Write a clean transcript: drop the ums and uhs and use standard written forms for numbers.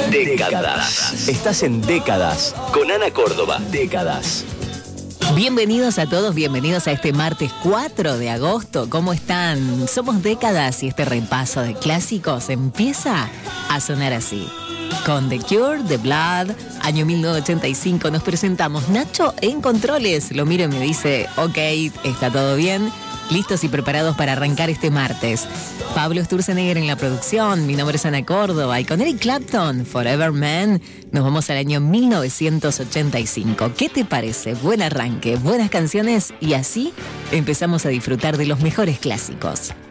Décadas. Estás en Décadas con Ana Córdoba. Décadas. Bienvenidos a todos, bienvenidos a este martes 4 de agosto. ¿Cómo están? Somos Décadas y este repaso de clásicos empieza a sonar así. Con The Cure, The Blood, año 1985 nos presentamos. Nacho en controles, lo miro y me dice, ok, está todo bien. Listos y preparados para arrancar este martes. Pablo Sturzenegger en la producción, mi nombre es Ana Córdoba y con Eric Clapton, Forever Man, nos vamos al año 1985. ¿Qué te parece? Buen arranque, buenas canciones y así empezamos a disfrutar de los mejores clásicos.